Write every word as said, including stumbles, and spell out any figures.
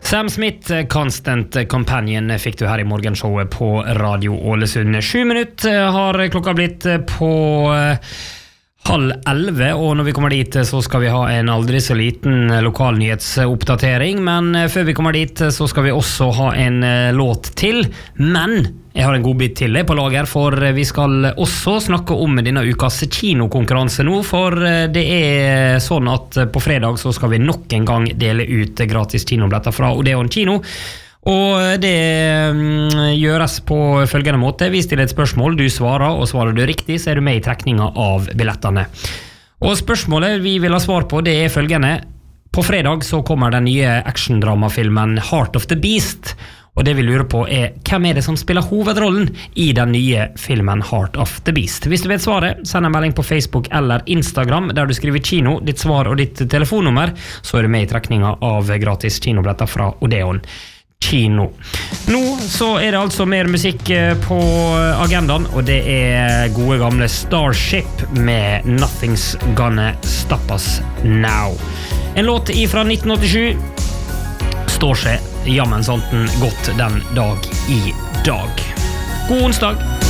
Sam Smith, Constant Companion, fikk du her i morgenshowet på Radio Ålesund. Sju minutter har klokka blitt på halv elleve, og når vi kommer dit så skal vi ha en aldri så liten lokalnyhetsoppdatering, men før vi kommer dit så skal vi også ha en låt til, men jeg har en god bit til det på lager, for vi skal også snakke om denne ukas kinokonkurranse nå, for det er sånn at på fredag så skal vi nok en gang dele ut gratis kinobilletter fra Odeon Kino, og det gjøres på følgende måte. Vi stiller et spørsmål, du svarer, og svarer du riktig, så er du med i trekninga av billettene. Og spørsmålet vi vil ha svar på, det er følgende. På fredag så kommer den nye actiondramafilmen Heart of the Beast, og det vi lurer på er, hvem er det som spiller hovedrollen i den nye filmen Heart of the Beast? Hvis du vet svaret, send en melding på Facebook eller Instagram, der du skriver kino, ditt svar og ditt telefonnummer, så er du med i trekninga av gratis kinobilletter fra Odeon Kino. Nå så er det altså mer musikk på agendaen, og det er gode gamle Starship med Nothing's Gonna Stop Us Now. En låt ifra nitten åttisju står seg jammen sånn godt den dag i dag. God onsdag!